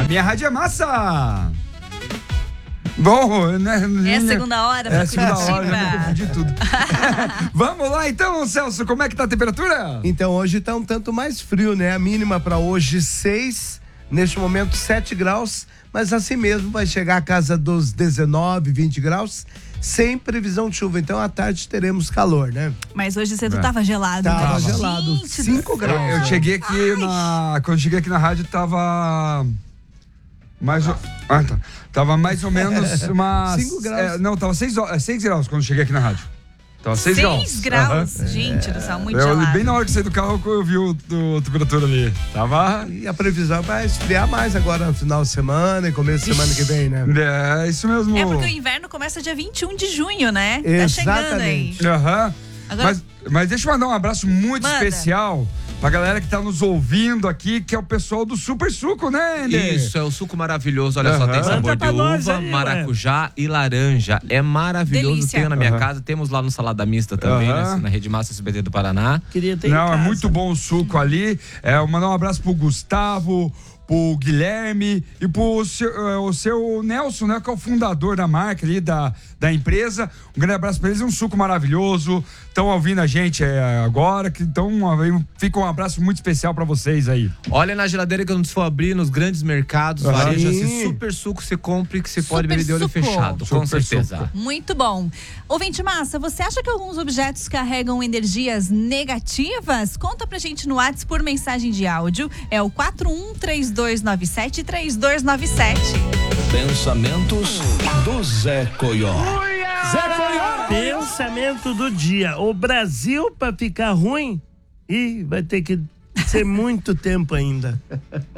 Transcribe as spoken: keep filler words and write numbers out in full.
minha rádio é massa. Bom, né? É a segunda hora pra É a segunda Curitiba. hora, já me confundi tudo. Vamos lá então, Celso, como é que tá a temperatura? Então hoje tá um tanto mais frio, né? A mínima para hoje seis, neste momento sete graus, mas assim mesmo vai chegar a casa dos dezenove, vinte graus, sem previsão de chuva. Então à tarde teremos calor, né? Mas hoje cedo É. tava gelado. Tava né? gelado, Gente do cinco céu. graus. Eu cheguei aqui na. Quando eu cheguei aqui na rádio, tava. Mais ou... Ah, tá. Tava mais ou menos umas. Cinco graus. É, não, tava seis graus quando eu cheguei aqui na rádio. Tava seis graus. Seis graus. Aham. Gente do céu, muito Eu, gelado. bem na hora que saí do carro, eu vi o, o- a temperatura ali. Tava. E a previsão vai esfriar mais agora no final de semana e começo de semana que vem, né? É, isso mesmo. É porque o inverno começa dia vinte e um de junho, né? Tá chegando aí. Exatamente. Aham. Agora- Mas, mas deixa eu mandar um abraço muito Manda. especial pra galera que tá nos ouvindo aqui, que é o pessoal do Super Suco, né, Ender? Isso, é o suco maravilhoso. Olha só, Aham. tem sabor Manda de pra nós uva, aí, maracujá e laranja. É maravilhoso. Delícia. Tenho na minha Aham. casa. Temos lá no Salada Mista também, Aham. né, na Rede Massa S B T do Paraná. Queria ter em Não, é casa. muito bom o suco ali. É, eu mandar um abraço pro Gustavo, pro Guilherme e pro seu, é, o seu Nelson, né, que é o fundador da marca ali, da, da empresa. Um grande abraço pra eles, é um suco maravilhoso. Estão ouvindo a gente é, agora, que, então um, fica um abraço muito especial pra vocês aí. Olha na geladeira que quando você for abrir nos grandes mercados, Aham. varejo, Sim. esse super suco você compre que você Super pode beber de olho suco. fechado, com Super certeza. suco. Muito bom. Ouvinte Massa, você acha que alguns objetos carregam energias negativas? Conta pra gente no WhatsApp por mensagem de áudio. É o quatro um três dois nove sete três dois nove sete. Pensamentos do Zé Coió. Zé Coió. Pensamento do dia. O Brasil, pra ficar ruim, e vai ter que ser muito tempo ainda.